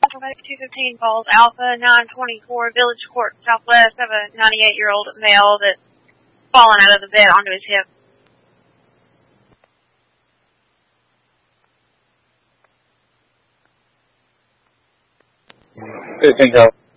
Alphabet 215 Falls Alpha 924 Village Court Southwest. I have a 98-year-old male that's fallen out of the bed onto his hip. Anything else?